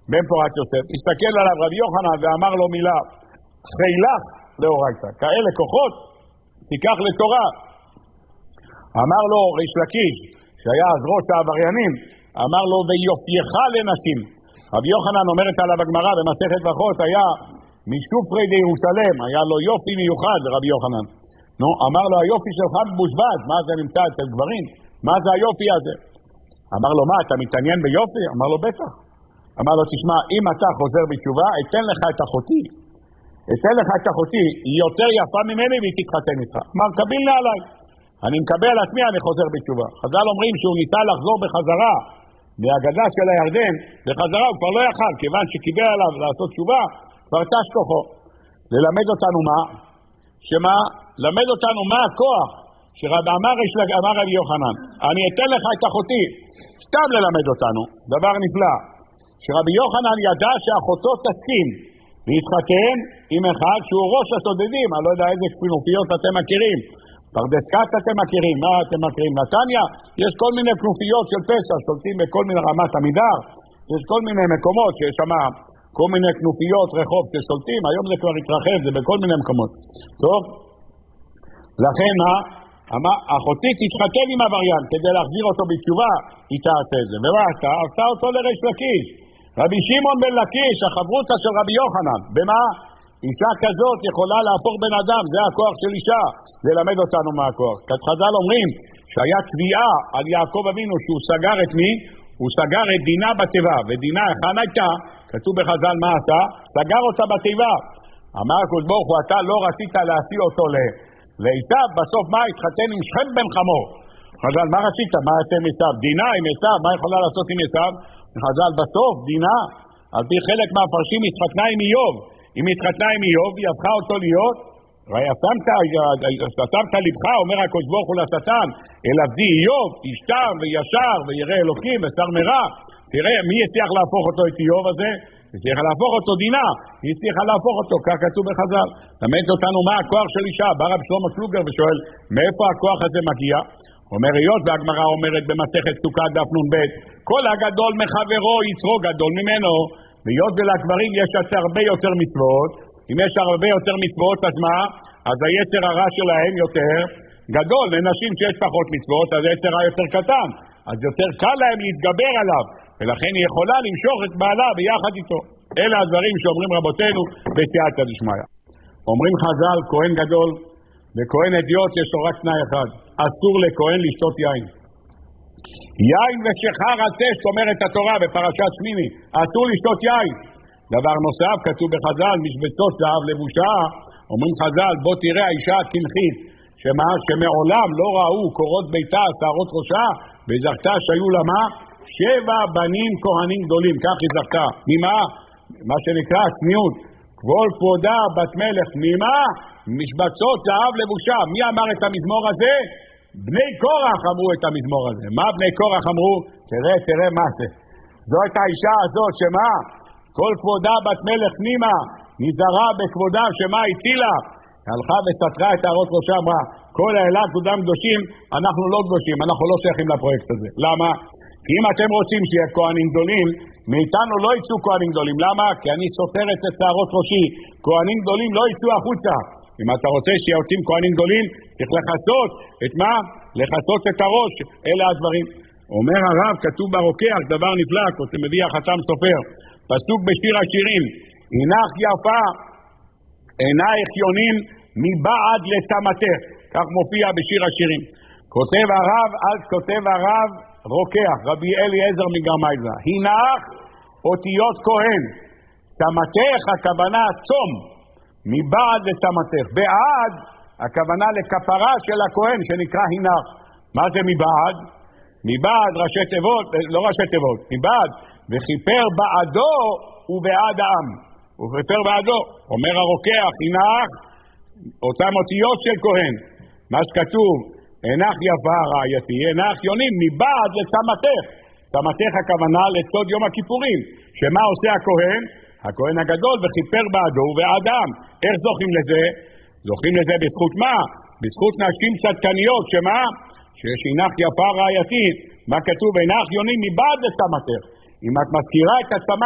בן פורת יוסף, הסתכל עליו רבי יוחנן ואמר לו מילה, חילך לאורייתא, כאלה כוחות תיקח לתורה. אמר לו ריש לקיש, שהיה אז ראש העבריינים, אמר לו ויופייך לנשים. רבי יוחנן אומרת עליו הגמרא במסכת ברכות, היה משופרי דירושלם, היה לו יופי מיוחד לרבי יוחנן. נו, אמר לו היופי שלך מבוזבז, מה זה נמצא אצל גברים? מה זה היופי הזה? אמר לו מה, אתה מתעניין ביופי? אמר לו בטח. אמר לו תשמע, אם אתה חוזר בתשובה, אתן לך את אחותי. היא יותר יפה ממני והיא תתחתן איתך. אמר קביל עליי. אני מקבל על עצמי, אני חוזר בתשובה. חז"ל אומרים שהוא ניסה לחזור בחזרה מהגדה של הירדן, בחזרה הוא כבר לא יכל, כיוון שקיבל עליו לעשות תשובה, כבר תש כוחו. ללמד אותנו מה? למד אותנו מה הכוח אמר רבי יוחנן, אני אתן לך את אחותי, סתם ללמד אותנו, דבר נפלא, שרבי יוחנן ידע שאחותו תסכים להתחתן עם אחד שהוא ראש הסודדים, אני לא יודע איזה כנופיות אתם מכירים, פרדס כץ אתם מכירים, מה אתם מכירים? נתניה, יש כל מיני כנופיות של פשע, שולטים בכל מיני רמת עמידר, יש כל מיני מקומות שיש שם כל מיני כנופיות רחוב ששולטים, היום זה כבר התרחב, זה בכל מיני מקומות. טוב? לכן אחותי תתחתן עם עבריין, כדי להחזיר אותו בתשובה, היא תעשה את זה. ומה עשתה? עשתה אותו לריש לקיש. רבי שמעון בן לקיש, החברותא של רבי יוחנן. במה? אישה כזאת יכולה להפוך בן אדם, זה הכוח של אישה, ללמד אותנו מה הכוח. חז"ל אומרים שהיה תביעה על יעקב אבינו שהוא סגר את מי? הוא סגר את דינה בתיבה, ודינה היכן הייתה? כתוב בחז"ל מה עשה? סגר אותה בתיבה. אמר הקדוש ברוך הוא, אתה לא רצית להשיא אותו לעשיו, בסוף מה? התחתן עם שכם בן חמור. חז"ל, מה רצית? מה עשה עם עשיו? דינה עם עשיו, מה יכולה לעשות עם עשיו? חז"ל, בסוף דינה, על פי חלק מהפרשים, התחתנה עם איוב. אם התחתנה עם איוב, היא הפכה אותו להיות, שמת לבך, אומר הקדוש ברוך הוא לשטן, אל עבדי איוב, ישתר וישר וירא אלוקים ושר מרע. תראה, מי הצליח להפוך אותו את איוב הזה? הצליחה להפוך אותו דינה, היא הצליחה להפוך אותו, כך כתוב בחז"ל. למד אותנו מה הכוח של אישה, בא רב שלמה קלוגר ושואל, מאיפה הכוח הזה מגיע? אומר, היות והגמרא אומרת במסכת סוכה דף נ"ב, כל הגדול מחברו יצרו גדול ממנו, והיות ולגברים יש הרבה יותר מצוות, אם יש הרבה יותר מצוות, אז מה? אז היצר הרע שלהם יותר גדול, לנשים שיש פחות מצוות, אז היצר הרע יותר קטן, אז יותר קל להם להתגבר עליו, ולכן היא יכולה למשוך את בעלה ביחד איתו. אלה הדברים שאומרים רבותינו בסייעתא דשמיא. אומרים חז"ל, כהן גדול וכהן אדיוט יש לו רק תנאי אחד, אסור לכהן לשתות יין. יין ושיכר על תשת אומרת התורה בפרשת שמיני, אסור לשתות יין. דבר נוסף כתוב בחז"ל, משבצות זהב לבושה, אומרים חז"ל, בוא תראה האישה הקלחית, שמעולם לא ראו קורות ביתה, שערות ראשה, וזכתה שהיו לה מה? 7 בנים כהנים גדולים, כך היא זכתה. ממה? מה שנקרא צניעות. כל כבודה בת מלך, ממה? משבצות זהב לבושה. מי אמר את המזמור הזה? בני קורח אמרו את המזמור הזה. מה בני קורח אמרו? תראה מה זה. זו הייתה האישה הזאת שמה? כל כבודה בת מלך נימה, נזהרה בכבודה שמה הצילה. הלכה וסתרה את הערות ראשה, אמרה, כל האלה כולם קדושים, אנחנו לא קדושים, אנחנו לא שייכים לפרויקט הזה. למה? כי אם אתם רוצים שיהיה כהנים גדולים, מאיתנו לא יצאו כהנים גדולים. למה? כי אני סותרת את שערות ראשי. כהנים גדולים לא יצאו החוצה. אם אתה רוצה שיוצאים כהנים גדולים, צריך לחסות את מה? לחסות את הראש. אלה הדברים. אומר הרב, כתוב ברוקח, דבר נפלא, מביא החתם סופר. פסוק בשיר השירים, הנך יפה, עינייך יונים, מבעד לתמתך. כך מופיע בשיר השירים. כותב הרב רוקח, רבי אליעזר מגרמייזא, הנך אותיות כהן, תמתך הכוונה צום, מבעד לתמתך. בעד הכוונה לכפרה של הכהן שנקרא הנך. מה זה מבעד? מבעד ראשי תיבות, לא ראשי תיבות, מבעד, וכיפר בעדו ובעד העם. הוא כיפר בעדו. אומר הרוקח, הנך, אותם אותיות של כהן. מה שכתוב, הנך יפה רעייתי, הנך יונים, מבעד לצמתך. צמתך הכוונה לצוד יום הכיפורים. שמה עושה הכהן? הכהן הגדול, וכיפר בעדו ובעד העם. איך זוכים לזה? זוכים לזה בזכות מה? בזכות נשים צדקניות, שמה? שיש הנך יפה רעייתי, מה כתוב? הנך יונים מבעד לצמתך. אם את מזכירה את הצמח